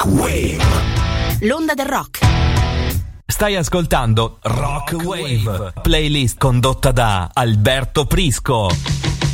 Wave. L'onda del rock. Stai ascoltando Rock Wave, playlist condotta da Alberto Prisco.